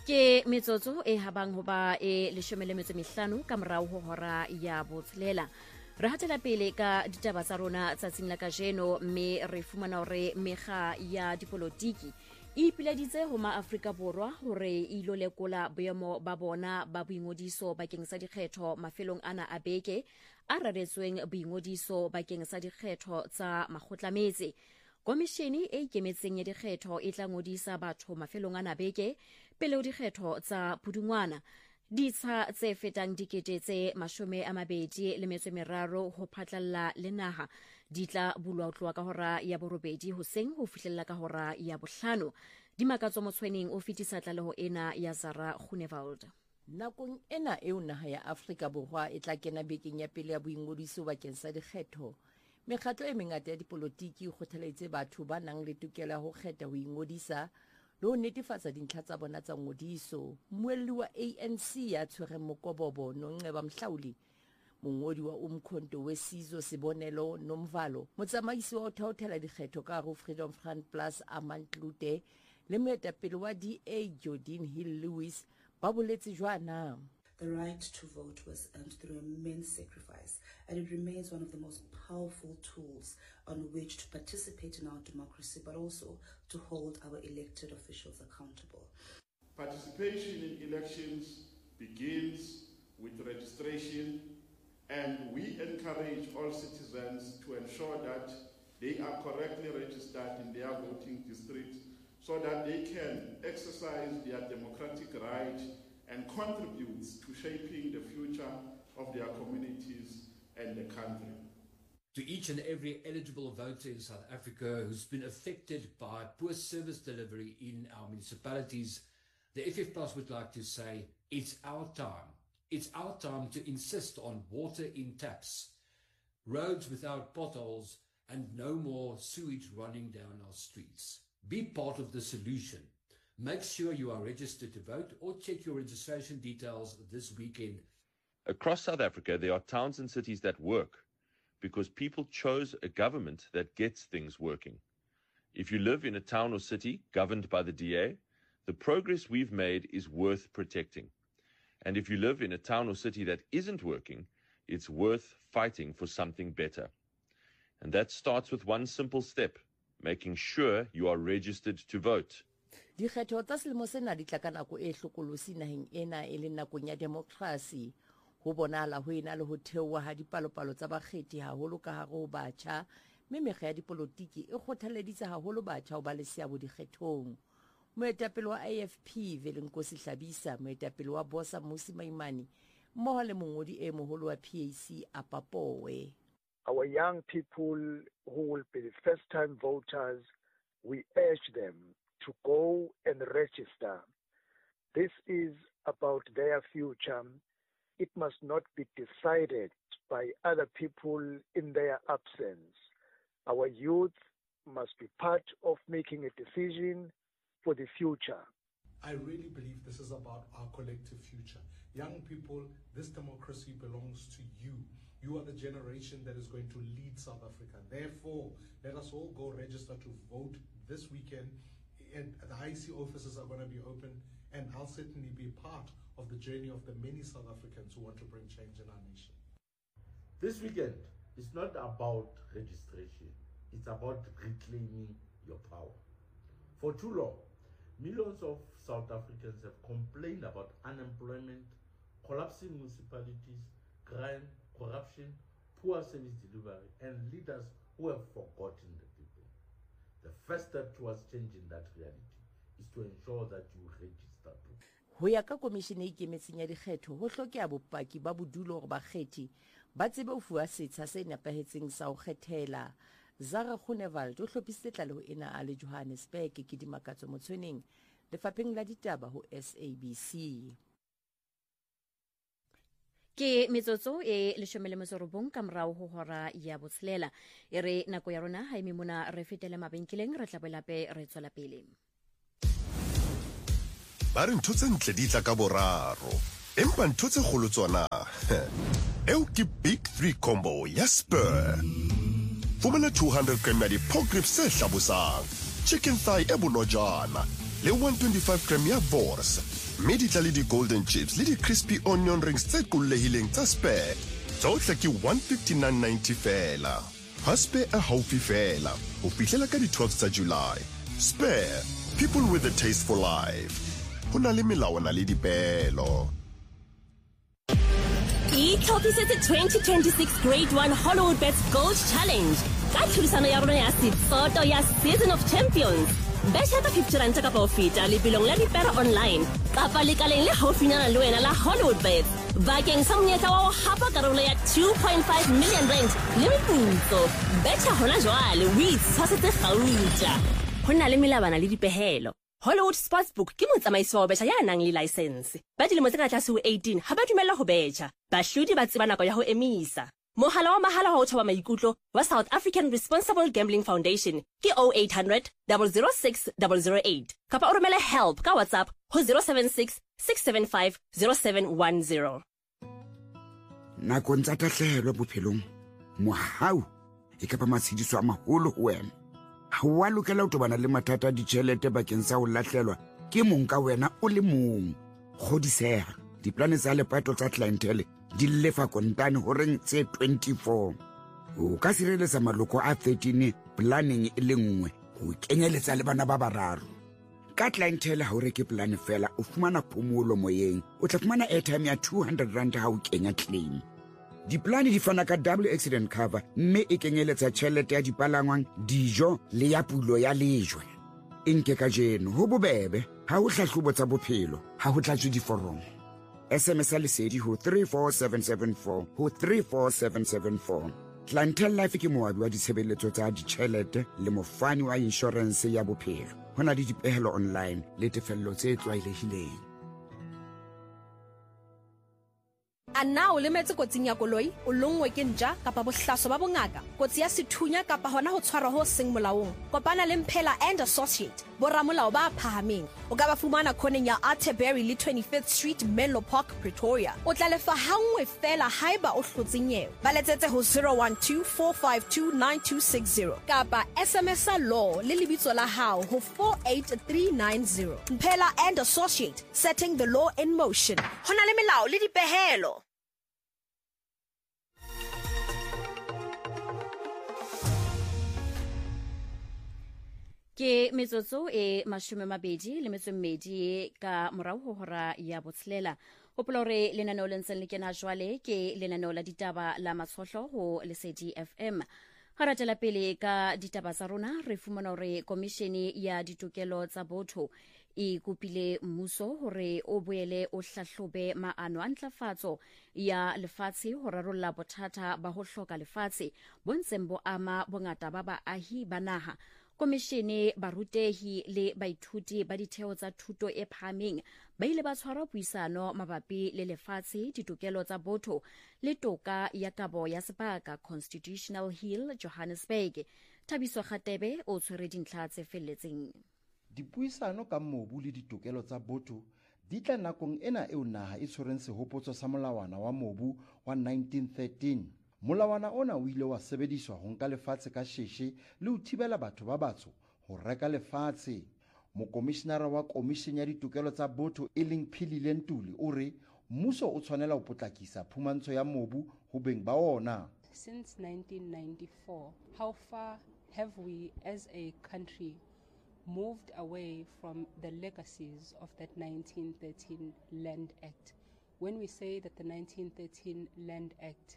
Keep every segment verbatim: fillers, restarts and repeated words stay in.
Ke metsotso e habang hoba e leshome le metso mehlano ka morao ho hora ya botshelela. Re hatela pele ka ditaba tsa rona tsatsing la kajeno mme re fumana hore mekga ya dipolotiki e ipileditse ho ma-Afrika Borwa hore e ilo lekola boemo ba bona ba boingodiso bakeng sa dikgetho mafelong ana a beke a raretsweng boingodiso bakeng sa dikgetho tsa makgotlametse. Komishene e ikemetseng ya dikgetho e tla ngodisa batho mafelong ana beke pele ho dikgetho tsa Pudungwana. Ditsha tse fetang dikete tse mashome a mabedi le metso e meraro ho phatlalla le naha di tla bulwa ho tloha ka hora ya borobedi hoseng ho fihlella ka hora ya bohlano. Dimakatso motshweneng o fetisa tlaleho ena ya Zara Groenewald. Nakong ena eo naha ya Afrika Borwa e tla kena bekeng ya pele ya boingodiso bakeng sa dikgetho. Mekgatlo e mengata ya dipolotiki e kgothalleditse batho ba nang le tokelo ya ho kgetha ho ingodisa le ho netefatsa dintlha tsa bona tsa ngodiso. Mmuelli wa A N C ya tshwereng Mokobobo Nongceba Mhlauli, mongodi wa Umkhonto weSizwe Sibonelo Nomvalo, motsamaisi wa ho thaothela dikgetho ka ho Freedom Front Plus Armand Lute le moetapele wa D A Jordan Hill Lewis ba boletse jwana. The right to vote was earned through immense sacrifice, and it remains one of the most powerful tools on which to participate in our democracy, but also to hold our elected officials accountable. Participation in elections begins with registration, and we encourage all citizens to ensure that they are correctly registered in their voting districts so that they can exercise their democratic right and contributes to shaping the future of their communities and the country. To each and every eligible voter in South Africa who's been affected by poor service delivery in our municipalities, the F F Plus would like to say, it's our time. It's our time to insist on water in taps, roads without potholes, and no more sewage running down our streets. Be part of the solution. Make sure you are registered to vote or check your registration details this weekend. Across South Africa, there are towns and cities that work because people chose a government that gets things working. If you live in a town or city governed by the D A, the progress we've made is worth protecting. And if you live in a town or city that isn't working, it's worth fighting for something better. And that starts with one simple step, making sure you are registered to vote. Dikgetho tsa selemo sena di tla ka nako e hlokolosi naheng ena e le nakong ya demokrasi. Ho bonahala ho ena le ho theoha ha dipalopalo tsa bakgethi haholo ka hare ho batjha, mme mekga ya dipolotiki e kgothalleditse haholo batjha ho ba le seabo dikgethong. Moetapele wa A F P Velenkosi Hlabisa, moetapele wa Bosa Musi Maimane, mmoho le mongodi e moholo wa P A C Apapowe. Our young people who will be the first-time voters, we urge them to go and register. This is about their future. It must not be decided by other people in their absence. Our youth must be part of making a decision for the future. I really believe this is about our collective future. Young people, this democracy belongs to you. You are the generation that is going to lead South Africa. Therefore, let us all go register to vote this weekend. And the I C offices are going to be open, and I'll certainly be part of the journey of the many South Africans who want to bring change in our nation. This weekend is not about registration. It's about reclaiming your power. For too long, millions of South Africans have complained about unemployment, collapsing municipalities, crime, corruption, poor service delivery, and leaders who have forgotten the people. The first step towards changing that reality is to ensure that you register to. Ho ya ka komishene e ikemetseng ya dikgetho, ho hlokeha bopaki ba bodulo hore bakgethi ba tsebe ho fuwa setsha se nepahetseng sa ho kgethela. Zara Groenewald o hlophisitse tlaleho ena a le Johannesburg ke Dimakatso Motshweneng, lefapheng la ditaba ho S A B C. Ke metsotso e leshome le metso robong ka morao ho hora ya botshelela. E re nako ya rona ha eme mona re fetele mabenkeleng re tla boela pe re tswela pele. Ba re ntho tse ntle di tla ka boraro, empa ntho tse kgolo tsona eo ke Big Three Combo ya Spur. Fumana two hundred grams ya di pork ribs se hlabosang, chicken thigh e bonojana, le one twenty-five gram ya Bors, mme di tla le di-golden chips le di-crispy onion rings tse qollehileng tsa Spare. Tsohle ke one fifty-nine ninety fela. Ha Spare a haufi fela ho fihlela ka di-twelve tsa July. Spare, people with a taste for life. Ho na le melawana le dipehelo. Itlhopisetse twenty twenty-six Grade one Hollywood Bets Gold Challenge. Ka thulisano ya rona ya Sitsoto ya Season of Champions. Betjha ka fifty rand ka profita lebelong la dipera online. Kapa lekaleng le haufinyana le wena la Hollywood Bets. Bakeng sa monyetla wa ho hapa karolo ya two point five million rand le meputso. Betjha hona jwale o itshwasetse gauta. Ho na le melabana le dipehelo. Hollywood Sportsbook ke motsamaisi wa betjha ya nang le license. Ba dilemo tse ka tlase ho eighteen ha ba dumella ho betjha. Bahlodi ba tseba nako ya ho emisa. Mohala wa mahala wa ho thoba maikutlo wa South African Responsible Gambling Foundation ke oh eight hundred, zero zero six, zero zero eight. Kapa o romele help ka WhatsApp ho zero seven six, six seven five, zero seven one zero. Nakong tsa tahlehelo bophelong, mohau e ka ba matshidiso a maholo ho wena. Ha wa lokela ho tobana le mathata a ditjhelete bakeng sa ho lahlelwa ke mong ka wena o le mong. Kgodiseha, diplane tsa lepato tsa clientele di lefa kontane ho reng tse twenty-four. O ka sireletsa maloko a thirteen planning e le nngwe ho kenyeletsa le bana ba bararo. Ka clientele ha o reke plan fela o fumana phomolo moyeng, o tla fumana airtime ya two hundred rand ha o kenya claim. Diplane di fana ka double accident cover mme e kenyeletsa tjhelete ya dipalangwang, dijo le ya pulo ya lejwe. Inke ka jeno ho bobebe ha o hlahlobo tsa bophelo ha ho tlatswe diforomo. S M S lesedi ho three four seven seven four ho three four seven seven four. Clientele Life ke moabi wa ditshebeletso tsa ditjhelete le mofani wa insurance ya bophelo. Hona le dipehelo online le tefello tse tlwaelehileng. A na o lemetse kotsing ya koloi o longwe ke nja kapa bohlaso ba bongaka, kotsi ya sethunya kapa hona ho tshwarwa ho seng molaong? Kopana le Mphela and Associate boramolao ba phahameng. O ka ba fumana khoneng ya Atterbury le twenty-fifth Street, Menlo Park, Pretoria. O tla lefa hangwe fela haeba o hlotse nyewe. Ba letsetse ho zero one two, four five two, nine two six zero kapa S M S a law le lebitso la hao ho four eight three nine zero. Mphela and Associate, setting the law in motion. Hona le melao le dipehelo. Ke metsotso e mashome mabedi le metso mmedi ka morao ho hora ya botshelela. Hopola hore lenaneo le ntseng le kena jwale ke lenaneo la ditaba la matshohlo ho Lesedi F M. Ha re tla pele ka ditaba tsa rona, re fumana hore komishene ya ditokelo tsa botho e kopile mmuso hore o boele o hlahlobe maano a ntlafatso ya lefatshe ho rarolla bothata ba ho hloka lefatshe bo ntseng bo ama bongata ba baahi ba naha. Komishene, barutehi le baithuti ba ditheo tsa thuto e phahameng ba ile ba tshwara puisano mabapi le lefatshe, ditokelo tsa botho le toka ya kabo ya sebaka Constitutional Hill, Johannesburg. Thabiso Khatebe o tshwere dintlha tse felletseng. Dipuisano ka mobu le ditokelo tsa botho di tla nakong ena eo naha e tshwereng sehopotso sa molawana wa mobu wa nineteen thirteen. Molawana ona o ile wa sebediswa ho nka lefatshe ka sheshe le ho thibela batho ba batsho ho reka lefatshe. Mokomishenara wa komishene ya ditokelo tsa botho e leng Philile Ntuli o re mmuso o tshwanela ho potlakisa phumantsho ya mobu ho beng ba ona. Since nineteen ninety-four, how far have we as a country moved away from the legacies of that nineteen thirteen Land Act? When we say that the nineteen thirteen Land Act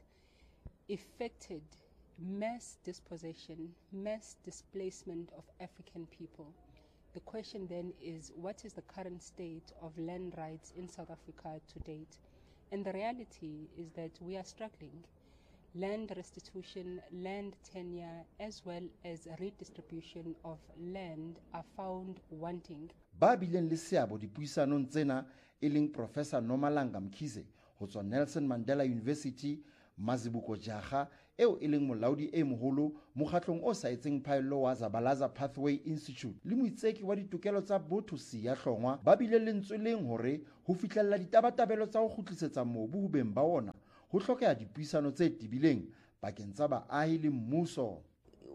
effected mass dispossession, mass displacement of African people, the question then is, what is the current state of land rights in South Africa to date? And the reality is that we are struggling. Land restitution, land tenure, as well as redistribution of land are found wanting. Ba bileng le seabo dipuisanong tsena e leng Professor Nomalanga Mkhize ho tswa Nelson Mandela University, Mazibuko Jaha eo e leng molaodi e moholo mokgatlong o sa etseng phaello wa Zabalaza Pathway Institute le moitseki wa ditokelo tsa botho Siya Hlongwa ba bile lentswe leng hore ho fihlella ditabatabelo tsa ho kgutlisetsa mobu ho beng ba ona ho hlokeha dipuisano tse tibileng pakeng tsa baahi le mmuso.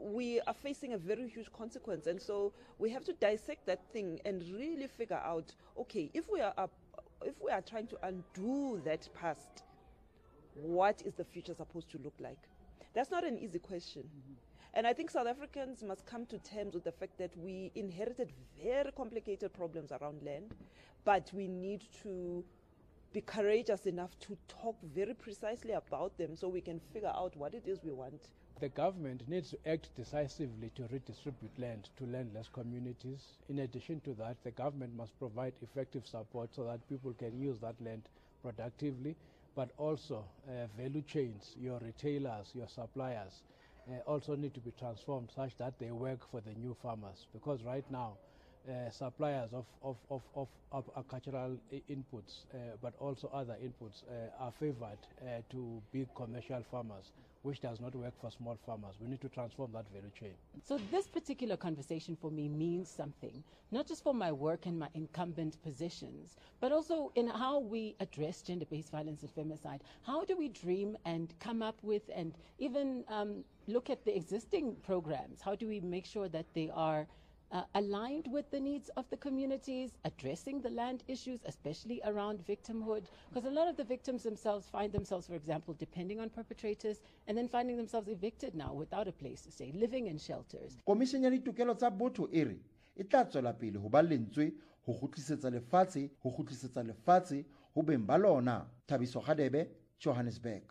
we are facing a very huge consequence. And so we have to dissect that thing and really figure out, okay, if we are up, if we are trying to undo that past, what is the future supposed to look like? That's not an easy question. Mm-hmm. And I think South Africans must come to terms with the fact that we inherited very complicated problems around land, but we need to be courageous enough to talk very precisely about them so we can figure out what it is we want. The government needs to act decisively to redistribute land to landless communities. In addition to that, the government must provide effective support so that people can use that land productively, but also uh, value chains, your retailers, your suppliers, uh, also need to be transformed such that they work for the new farmers. Because right now, uh, suppliers of, of, of, of, of agricultural inputs, uh, but also other inputs, uh, are favored uh, to big commercial farmers, which does not work for small farmers. We need to transform that value chain. So this particular conversation for me means something, not just for my work and my incumbent positions, but also in how we address gender-based violence and femicide. How do we dream and come up with and even um, look at the existing programs? How do we make sure that they are Uh, aligned with the needs of the communities, addressing the land issues, especially around victimhood? Because a lot of the victims themselves find themselves, for example, depending on perpetrators and then finding themselves evicted now without a place to stay, living in shelters. Komishene ya ditokelo tsa botho e re e tla tswela pele ho ba lentswe ho kgutlisetsa lefatshe ho kgutlisetsa lefatshe ho beng ba lona. Thabiso Gadebe, Johannesburg.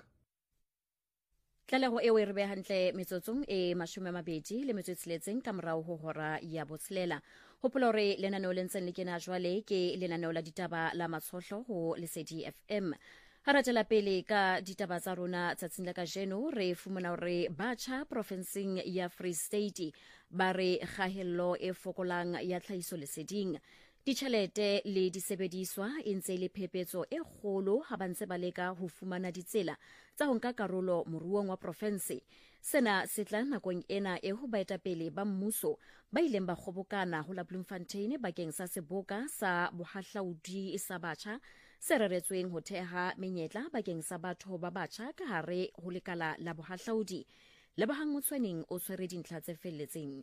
Tlaleho e o e re behantle metsotsong e mashome a mabedi le metso e tsheletseng ka morao ho hora ya botshelela. Hopola hore lenaneo le ntseng le kena jwale ke lenaneo la ditaba la matshohlo ho Lesedi F M. Ha re tla pele ka ditaba tsa rona tsatsing la kajeno, re fumana hore batjha profenseng ya Free State ba re kgahello e fokolang ya tlhahiso leseding. Ditjhelete le disebediswa e ntse le phepetso e kgolo ha ba ntse ba leka ho fumana ditsela tsa ho nka karolo moruong wa province. Sena se tla nakong ena e ho baetapele ba mmuso ba ileng ba kgobokana ho la Bloemfontein bakeng sa seboka sa bohahlaudi sa batjha se reretsweng ho theha menyetla bakeng sa batho ba batjha ka hare ho lekala la bohahlaudi. Lebahang Motswaneng o tshwere dintlha tse felletseng.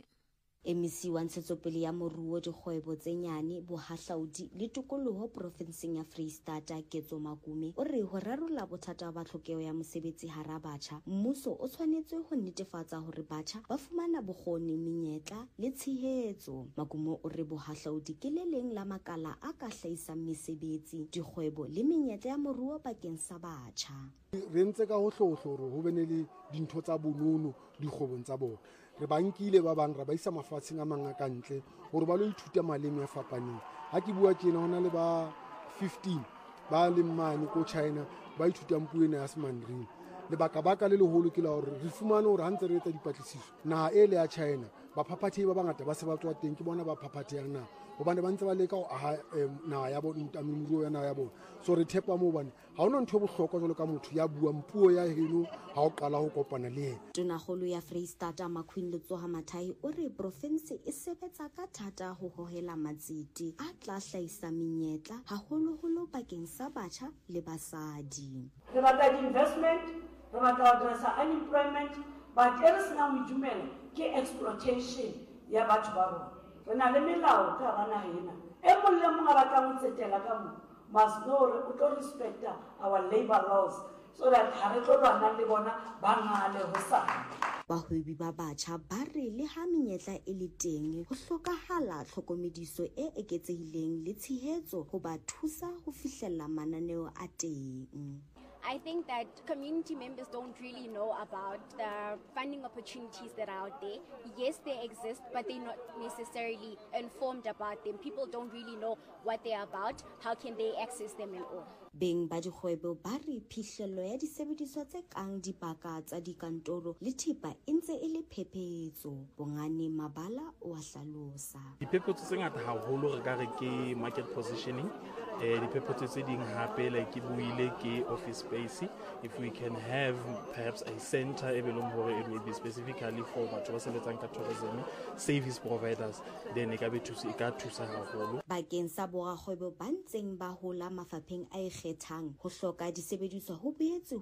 M C wa ntshetsopele ya moruo dikgwebo tse nyane bohahlaudi le tokoloho profenseng ya Freistata Ketso Makume o re ho rarolla bothata ba tlhokeho ya mosebetsi hara batjha, mmuso o tshwanetse ho netefatsa hore batjha ba fumana bokgoni, menyetla le tshehetso. Makume o re bohahlaudi ke le leng la makala a ka hlahisang mesebetsi, dikgwebo le menyetla ya moruo bakeng sa batjha. Re ntse ka ho hlohlo ho bene le dintho tsa bonono dikgwebong tsa bona. Re bankile ba bang ra ba isa mafatsheng a manga ka ntle hore ba lo ithuta maleme a fapaneng. Ha ke bua tjena hona le ba fifteen ba le mane ko China ba ithutang puo ena ya Mandarin. Lebaka baka le leholo ke la hore re fumane hore ha ntse re etsa dipatlisiso naha ele ya China ba phaphathehi ba bangata ba se ba tswa teng ke bona ba phaphatheyang naha hobane ba ntse ba leka ho aha naha ya bona ntamemuruo ya naha ya bona. So re thepa mo bane ha hona ntho e bohlokwa jwalo ka motho ya buang puo ya heno ha o qala ho kopana le yena. Tonakgolo ya Freistata Makhwini Letsoha Mathai o re province e sebetsa ka thata ho hohela matsete a tla hlahisa menyetla haholoholo bakeng sa batjha le basadi. Re batla investment, re batla ho addressa unemployment, but e re sena ho dumela ke exploitation ya batho ba rona. Re na le melao ka hara naha ena. E mong le mong a batlang ho tsetela ka moo must know hore o tlo respecta our labor laws so that ha re tlo lwana le bona ba ngale ho sana. Bahwebi ba batjha ba re le ha menyetla e le teng ho hlokahala tlhokomediso e eketsehileng le tshehetso ho ba thusa ho fihlella mananeo a teng. I think that community members don't really know about the funding opportunities that are out there. Yes, they exist, but they're not necessarily informed about them. People don't really know what they're about. How can they access them and all? Beng ba dikgwebo ba re phihlello ya disebediswa tse kang dipaka tsa dikantoro le thepa e ntse e le phephetso. Bongane Mabala o a hlalosa. Diphephetso tse ngata haholo re ka re ke market positioning. Eh, diphephetso tse ding hape like ke buile ke office space. If we can have perhaps a center e belong hore it will be specifically for batho ba sebetsang ka tourism, service providers, then e ka be thusa e ka thusa haholo. Bakeng sa borakgwebo ba ntseng ba hola mafapheng a ikgethang ho hloka disebediswa ho boetse